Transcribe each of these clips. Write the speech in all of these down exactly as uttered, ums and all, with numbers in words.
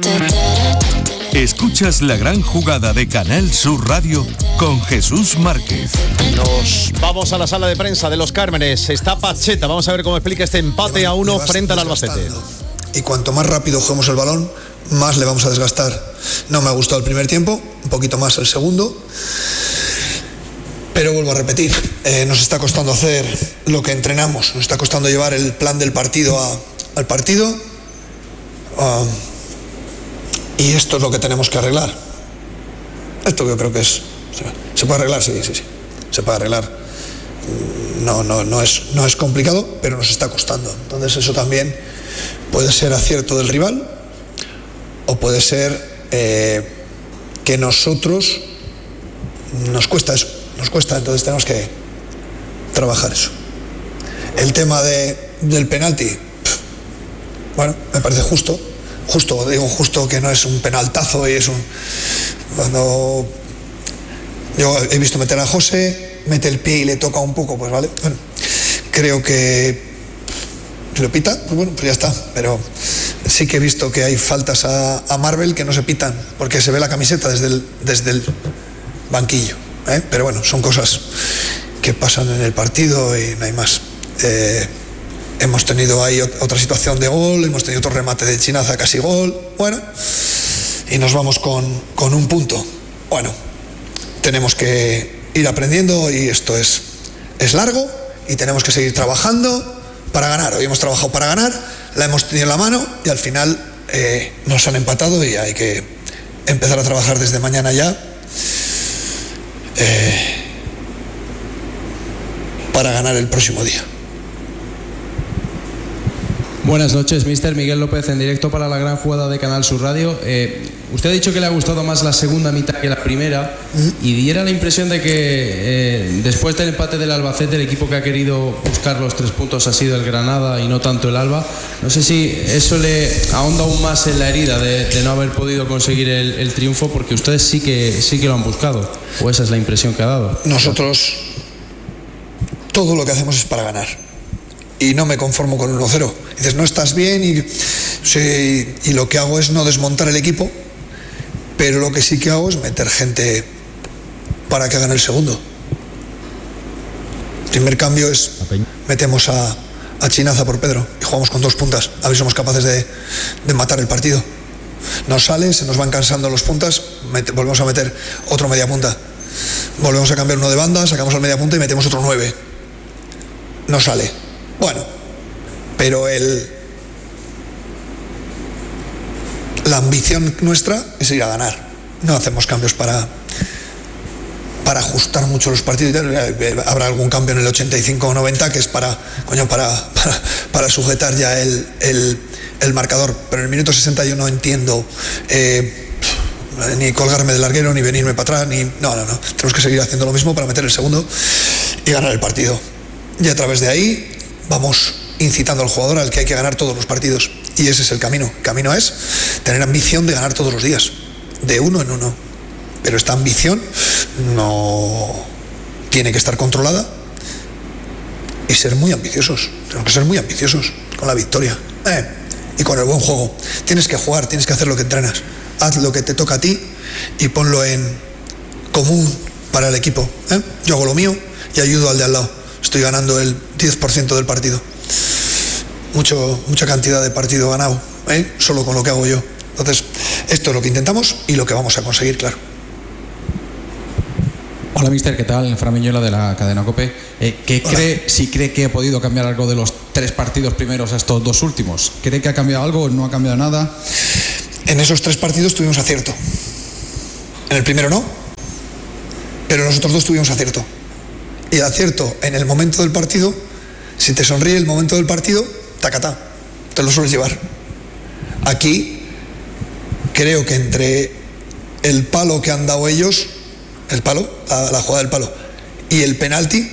Escuchas La Gran Jugada de Canal Sur Radio con Jesús Márquez. Nos vamos a la sala de prensa de Los Cármenes. Está Pacheta. Vamos a ver cómo explica este empate a uno frente al Albacete. Y cuanto más rápido juguemos el balón, más le vamos a desgastar. No me ha gustado el primer tiempo, un poquito más el segundo. Pero vuelvo a repetir, eh, nos está costando hacer lo que entrenamos. Nos está costando llevar el plan del partido a, al partido. Uh, y esto es lo que tenemos que arreglar. Esto yo creo que es... ¿Se puede arreglar? Sí, sí, sí. Se puede arreglar. No, no, no es, no es complicado, pero nos está costando. Entonces eso también puede ser acierto del rival o puede ser eh, que nosotros nos cuesta eso, nos cuesta, entonces tenemos que trabajar eso. El tema de, del penalti, bueno, me parece justo, justo, digo justo que no es un penaltazo y es un... Cuando yo he visto meter a José, mete el pie y le toca un poco, pues vale, bueno, creo que si lo pita, pues bueno, pues ya está, pero sí que he visto que hay faltas a, a Marvel que no se pitan, porque se ve la camiseta desde el, desde el banquillo, ¿eh? Pero bueno, son cosas que pasan en el partido y no hay más. Eh, hemos tenido ahí otra situación de gol, hemos tenido otro remate de Chinaza, casi gol, bueno, y nos vamos con, con un punto. Bueno, tenemos que ir aprendiendo y esto es, es largo y tenemos que seguir trabajando para ganar. Hoy hemos trabajado para ganar, la hemos tenido en la mano y al final eh, nos han empatado y hay que empezar a trabajar desde mañana ya eh, para ganar el próximo día. Buenas noches, mister Miguel López, en directo para La Gran Jugada de Canal Sur Radio. Eh, usted ha dicho que le ha gustado más la segunda mitad que la primera, ¿Mm? y diera la impresión de que eh, después del empate del Albacete, el equipo que ha querido buscar los tres puntos ha sido el Granada y no tanto el Alba. No sé si eso le ahonda aún más en la herida de, de no haber podido conseguir el, el triunfo, porque ustedes sí que, sí que lo han buscado, o esa es la impresión que ha dado. Nosotros todo lo que hacemos es para ganar. Y no me conformo con uno cero. Dices, no estás bien y, sí, y lo que hago es no desmontar el equipo, pero lo que sí que hago es meter gente para que hagan el segundo. El primer cambio es, metemos a, a Chinaza por Pedro y jugamos con dos puntas, a ver si somos capaces de, de matar el partido. Nos sale, se nos van cansando los puntas, mete, volvemos a meter otro media punta. Volvemos a cambiar uno de banda, sacamos al media punta y metemos otro nueve. No sale. Bueno, pero el, la ambición nuestra es ir a ganar. No hacemos cambios para, para ajustar mucho los partidos. Habrá algún cambio en el ochenta y cinco o noventa que es para, coño, para, para, para sujetar ya el, el, el marcador. Pero en el minuto sesenta yo no entiendo eh, ni colgarme del larguero, ni venirme para atrás, ni... No, no, no. Tenemos que seguir haciendo lo mismo para meter el segundo y ganar el partido. Y a través de ahí vamos incitando al jugador al que hay que ganar todos los partidos. Y ese es el camino. El camino es tener ambición de ganar todos los días, de uno en uno. Pero esta ambición no tiene que estar controlada y ser muy ambiciosos. Tenemos que ser muy ambiciosos con la victoria eh, y con el buen juego. Tienes que jugar, tienes que hacer lo que entrenas. Haz lo que te toca a ti y ponlo en común para el equipo. ¿eh? Yo hago lo mío y ayudo al de al lado. Estoy ganando el diez por ciento del partido. Mucho, mucha cantidad de partido ganado, ¿eh? Solo con lo que hago yo. Entonces, esto es lo que intentamos y lo que vamos a conseguir, claro. Hola, mister, ¿qué tal? Fran Miñuela de la cadena COPE. Eh, ¿qué cree, si cree que ha podido cambiar algo de los tres partidos primeros a estos dos últimos? ¿Cree que ha cambiado algo o no ha cambiado nada? En esos tres partidos tuvimos acierto. En el primero no, pero en los otros dos tuvimos acierto. Y el acierto en el momento del partido, si te sonríe el momento del partido, tacatá, te lo sueles llevar. Aquí creo que entre el palo que han dado ellos, el palo, la, la jugada del palo, y el penalti,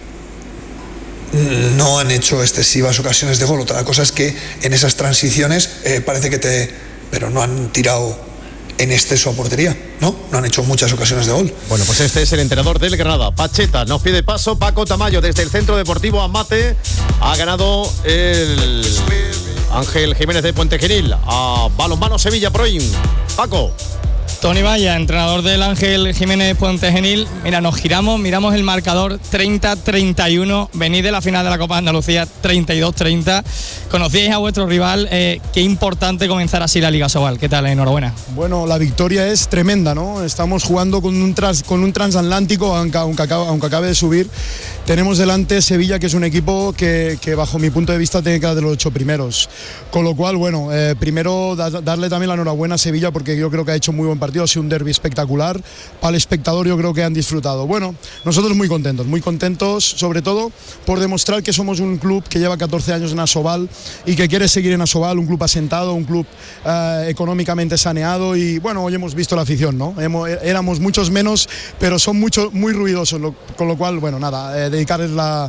no han hecho excesivas ocasiones de gol. Otra cosa es que en esas transiciones eh, parece que te... pero no han tirado en exceso a portería, ¿no? No han hecho muchas ocasiones de gol. Bueno, pues este es el entrenador del Granada, Pacheta. Nos pide paso Paco Tamayo desde el Centro Deportivo Amate. Ha ganado el Ángel Jiménez de Puente Genil, a Balonmano Sevilla Proin. Paco. Tony Valla, entrenador del Ángel Jiménez Puente Genil. Mira, nos giramos, miramos el marcador treinta treinta y uno. Venís de la final de la Copa de Andalucía treinta y dos treinta. Conocíais a vuestro rival. Eh, qué importante comenzar así la Liga Sobal. ¿Qué tal? Enhorabuena. Bueno, la victoria es tremenda, ¿no? Estamos jugando con un, trans, con un transatlántico, aunque, aunque, acabe, aunque acabe de subir. Tenemos delante Sevilla, que es un equipo que, que bajo mi punto de vista tiene que dar de los ocho primeros. Con lo cual, bueno, eh, primero da, darle también la enhorabuena a Sevilla, porque yo creo que ha hecho muy buen partido. Ha sido un derbi espectacular. Para el espectador yo creo que han disfrutado. Bueno, nosotros muy contentos, muy contentos sobre todo por demostrar que somos un club que lleva catorce años en Asobal y que quiere seguir en Asobal, un club asentado, un club eh, económicamente saneado. Y bueno, hoy hemos visto la afición, ¿no? Hemos, éramos muchos menos, pero son mucho, muy ruidosos, lo, con lo cual, bueno, nada, eh, dedicarles la,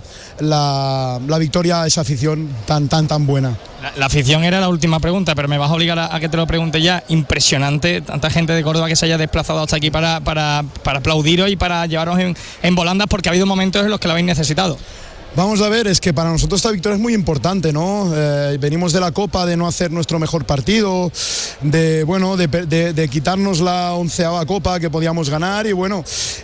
la, la victoria a esa afición tan, tan, tan buena. La, la afición era la última pregunta, pero me vas a obligar a, a que te lo pregunte ya. Impresionante, tanta gente de Córdoba que se haya desplazado hasta aquí para, para, para aplaudiros y para llevaros en, en volandas, porque ha habido momentos en los que lo habéis necesitado. Vamos a ver, es que para nosotros esta victoria es muy importante, ¿no? Eh, venimos de la Copa de no hacer nuestro mejor partido, de, bueno, de, de, de quitarnos la onceava Copa que podíamos ganar y bueno,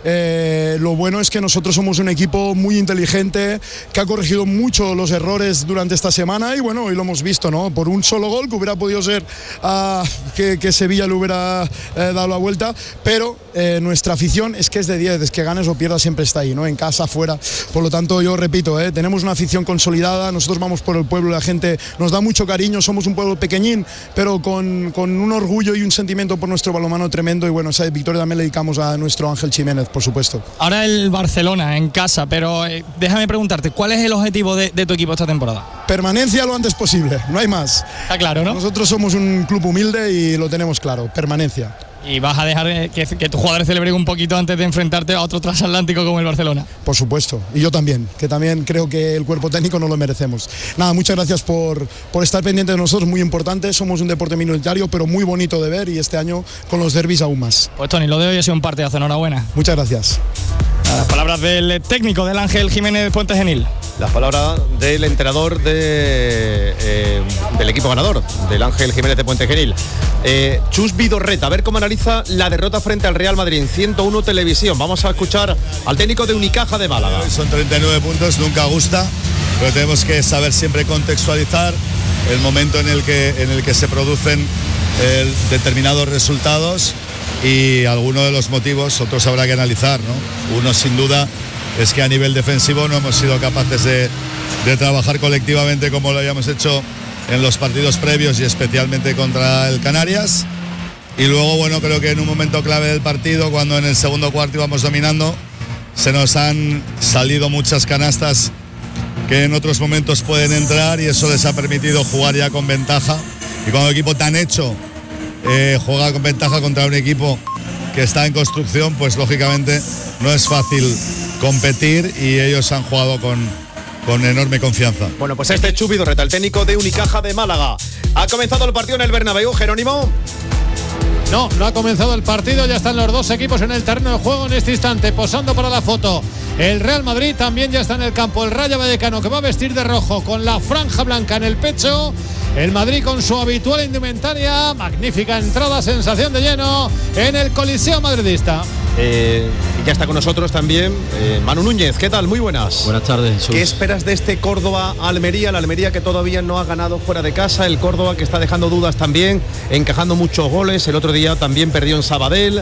eh, lo bueno es que nosotros somos un equipo muy inteligente que ha corregido mucho los errores durante esta semana y bueno, hoy lo hemos visto, ¿no? Por un solo gol que hubiera podido ser uh, que, que Sevilla le hubiera eh, dado la vuelta, pero eh, nuestra afición es que es de diez, es que ganes o pierdas siempre está ahí, ¿no? En casa, fuera, por lo tanto yo repito, ¿eh? Tenemos una afición consolidada, nosotros vamos por el pueblo, la gente nos da mucho cariño, somos un pueblo pequeñín, pero con, con un orgullo y un sentimiento por nuestro balonmano tremendo y bueno, esa victoria también le dedicamos a nuestro Ángel Jiménez, por supuesto. Ahora el Barcelona en casa, pero eh, déjame preguntarte, ¿cuál es el objetivo de, de tu equipo esta temporada? Permanencia lo antes posible, no hay más. Está claro, ¿no? Nosotros somos un club humilde y lo tenemos claro, permanencia. ¿Y vas a dejar que, que tus jugadores celebren un poquito antes de enfrentarte a otro transatlántico como el Barcelona? Por supuesto, y yo también, que también creo que el cuerpo técnico no lo merecemos. Nada, muchas gracias por, por estar pendiente de nosotros, muy importante, somos un deporte minoritario, pero muy bonito de ver y este año con los derbis aún más. Pues Tony, lo de hoy ha sido un partidazo, enhorabuena. Muchas gracias. Las palabras del técnico del Ángel Jiménez Puente Genil. Las palabras del entrenador de, eh, del equipo ganador, del Ángel Jiménez de Puente Genil. Eh, Chus Vidorreta, a ver cómo analiza la derrota frente al Real Madrid en ciento uno Televisión. Vamos a escuchar al técnico de Unicaja de Málaga. Son treinta y nueve puntos, nunca gusta, pero tenemos que saber siempre contextualizar el momento en el que, en el que se producen eh, determinados resultados y algunos de los motivos, otros habrá que analizar, ¿no? Uno sin duda es que a nivel defensivo no hemos sido capaces de, de trabajar colectivamente como lo habíamos hecho en los partidos previos y especialmente contra el Canarias. Y luego, bueno, creo que en un momento clave del partido, cuando en el segundo cuarto íbamos dominando, se nos han salido muchas canastas que en otros momentos pueden entrar y eso les ha permitido jugar ya con ventaja. Y cuando un equipo tan hecho eh, juega con ventaja contra un equipo que está en construcción, pues lógicamente no es fácil competir y ellos han jugado con, con enorme confianza. Bueno, pues este es Chus Vidorreta, el técnico de Unicaja de Málaga. Ha comenzado el partido en el Bernabéu, Jerónimo. No, no ha comenzado el partido, ya están los dos equipos en el terreno de juego en este instante, posando para la foto. El Real Madrid también ya está en el campo, el Rayo Vallecano que va a vestir de rojo con la franja blanca en el pecho. El Madrid con su habitual indumentaria, magnífica entrada, sensación de lleno en el Coliseo madridista. Eh, ya está con nosotros también eh, Manu Núñez. ¿Qué tal? Muy buenas. Buenas tardes, Jesús. ¿Qué esperas de este Córdoba-Almería? La Almería que todavía no ha ganado fuera de casa, el Córdoba que está dejando dudas también, encajando muchos goles. El otro día también perdió en Sabadell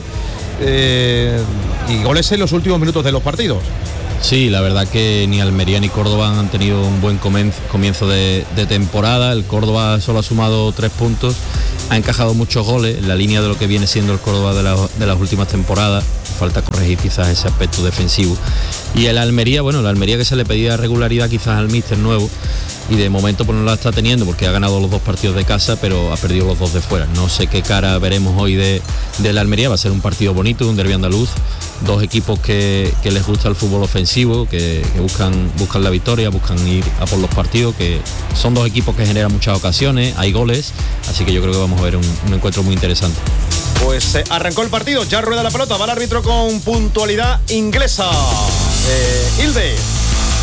eh, y goles en los últimos minutos de los partidos. Sí, la verdad que ni Almería ni Córdoba han tenido un buen comienzo de, de temporada. El Córdoba solo ha sumado tres puntos, ha encajado muchos goles en la línea de lo que viene siendo el Córdoba de, la, de las últimas temporadas. Falta corregir quizás ese aspecto defensivo. Y el Almería, bueno, la Almería que se le pedía regularidad quizás al míster nuevo y de momento pues no la está teniendo porque ha ganado los dos partidos de casa pero ha perdido los dos de fuera. No sé qué cara veremos hoy de, de la Almería. Va a ser un partido bonito, un derbi andaluz, dos equipos que, que les gusta el fútbol ofensivo, que, que buscan, buscan la victoria, buscan ir a por los partidos, que son dos equipos que generan muchas ocasiones, hay goles, así que yo creo que vamos a ver un, un encuentro muy interesante. Pues eh, arrancó el partido, ya rueda la pelota, va el árbitro con puntualidad inglesa. Eh, Hilde.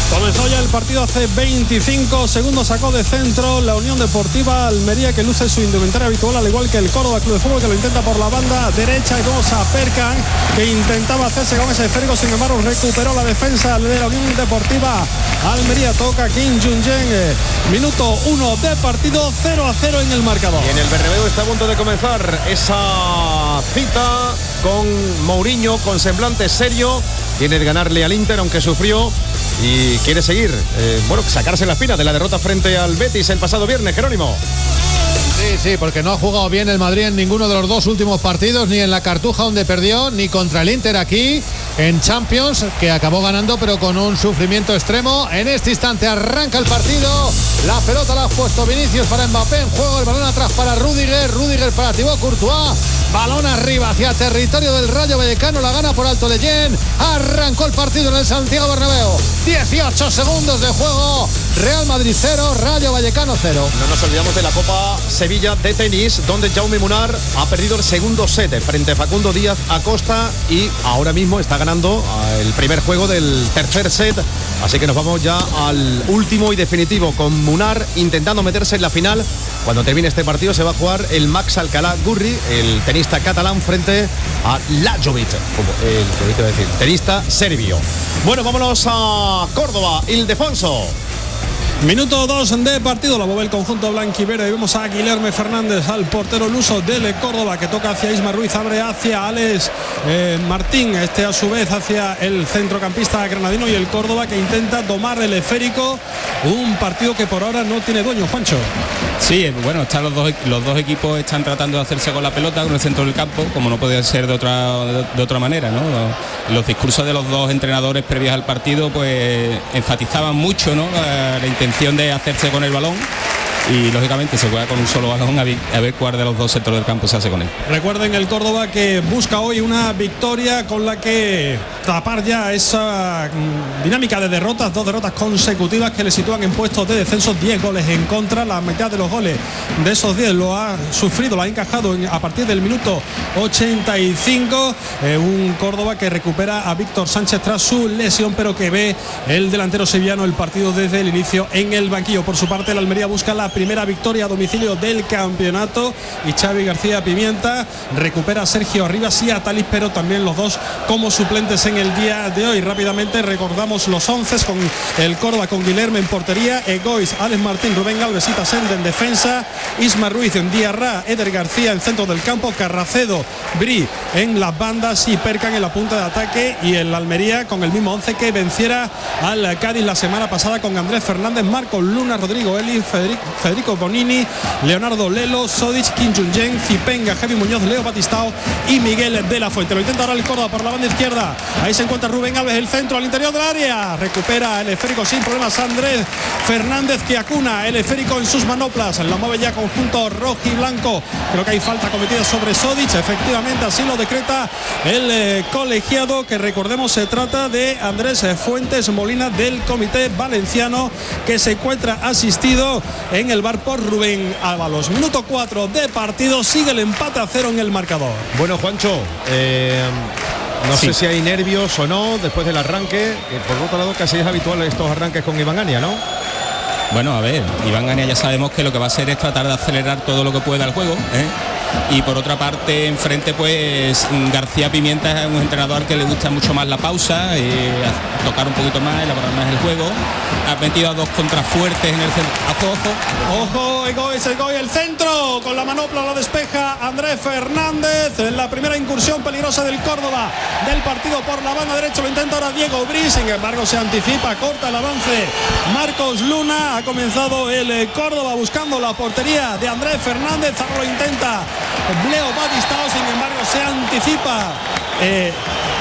Comenzó ya el partido hace veinticinco segundos, sacó de centro la Unión Deportiva Almería, que luce su indumentaria habitual, al igual que el Córdoba Club de Fútbol, que lo intenta por la banda derecha, y vemos a Perkan, que intentaba hacerse con ese esférico, sin embargo recuperó la defensa de la Unión Deportiva Almería. Toca Kim Jung-jen, minuto uno de partido, cero a cero en el marcador. Y en el Bernabéu está a punto de comenzar esa cita con Mourinho, con semblante serio. Tiene de ganarle al Inter, aunque sufrió, y quiere seguir, eh, bueno, sacarse la espina de la derrota frente al Betis el pasado viernes. Jerónimo. Sí, sí, porque no ha jugado bien el Madrid en ninguno de los dos últimos partidos, ni en la Cartuja, donde perdió, ni contra el Inter aquí en Champions, que acabó ganando pero con un sufrimiento extremo. En este instante arranca el partido, la pelota la ha puesto Vinicius para Mbappé, en juego el balón atrás para Rüdiger, Rüdiger para Thibaut Courtois, balón arriba hacia territorio del Rayo Vallecano, la gana por alto Leyen. Arrancó el partido en el Santiago Bernabéu, dieciocho segundos de juego, Real Madrid cero, Rayo Vallecano cero. No nos olvidamos de la Copa Sevilla de tenis, donde Jaume Munar ha perdido el segundo set frente a Facundo Díaz Acosta, y ahora mismo está ganando el primer juego del tercer set. Así que nos vamos ya al último y definitivo, con Munar intentando meterse en la final. Cuando termine este partido se va a jugar el Max Alcalá Gurri, el tenista catalán, frente a Lajovic, como el que quiero decir, tenista serbio. Bueno, vámonos a Córdoba, Ildefonso. Minuto dos de partido, la mueve el conjunto blanquiverde, y vemos a Guilherme Fernández, al portero luso del Córdoba, que toca hacia Isma Ruiz, abre hacia Alex eh, Martín, este a su vez hacia el centrocampista granadino, y el Córdoba que intenta tomar el esférico, un partido que por ahora no tiene dueño, Juancho. Sí, bueno, están los dos, los dos equipos están tratando de hacerse con la pelota, con el centro del campo, como no podía ser de otra, de, de otra manera, ¿no? Los, los discursos de los dos entrenadores previos al partido pues enfatizaban mucho, ¿no?, la, la intención de hacerse con el balón, y lógicamente se juega con un solo balón, a ver, a ver cuál de los dos sectores del campo se hace con él. Recuerden el Córdoba que busca hoy una victoria con la que tapar ya esa dinámica de derrotas, dos derrotas consecutivas que le sitúan en puestos de descenso, diez goles en contra, la mitad de los goles de esos diez lo ha sufrido, lo ha encajado en, a partir del minuto ochenta y cinco, eh, un Córdoba que recupera a Víctor Sánchez tras su lesión, pero que ve el delantero sevillano el partido desde el inicio en el banquillo. Por su parte, la Almería busca la primera victoria a domicilio del campeonato, y Xavi García Pimienta recupera a Sergio Arribas y a Talis, pero también los dos como suplentes en el día de hoy. Rápidamente recordamos los once con el Córdoba, con Guilherme en portería, Egois, Alex Martín, Rubén Alves y Tasende en defensa, Isma Ruiz, en Diarra, Eder García en centro del campo, Carracedo, Bri en las bandas y Perkan en la punta de ataque, y el Almería con el mismo once que venciera al Cádiz la semana pasada, con Andrés Fernández, Marcos Luna, Rodrigo Eli, Federico Federico Bonini, Leonardo Lelo, Sodic, Kim Jung-jen, Zipenga, Javi Muñoz, Leo Batistao y Miguel de la Fuente. Lo intenta ahora el Córdoba por la banda izquierda, ahí se encuentra Rubén Alves, el centro al interior del área, recupera el esférico sin problemas Andrés Fernández, que acuna el esférico en sus manoplas, la mueve ya conjunto rojo y blanco. Creo que hay falta cometida sobre Sodic, efectivamente así lo decreta el eh, colegiado, que recordemos se trata de Andrés Fuentes Molina, del comité valenciano, que se encuentra asistido en el bar por Rubén Ábalos. Minuto cuatro de partido, sigue el empate a cero en el marcador. Bueno, Juancho, eh, no sí. sé si hay nervios o no después del arranque, que por otro lado casi es habitual estos arranques con Iván Ania, ¿no? Bueno, a ver, Iván Ania ya sabemos que lo que va a hacer es tratar de acelerar todo lo que pueda el juego, ¿eh? Y por otra parte, enfrente pues García Pimienta es un entrenador al que le gusta mucho más la pausa, eh, tocar un poquito más, elaborar más el juego. Ha metido a dos contrafuertes en el centro. Ojo, ojo. Ojo, Egois, Egois, el centro, con la manopla la despeja Andrés Fernández. En la primera incursión peligrosa del Córdoba del partido por la banda derecha, lo intenta ahora Diego Bri, sin embargo se anticipa, corta el avance Marcos Luna. Ha comenzado el Córdoba buscando la portería de Andrés Fernández, ahora lo intenta Leo Batistao, sin embargo se anticipa eh,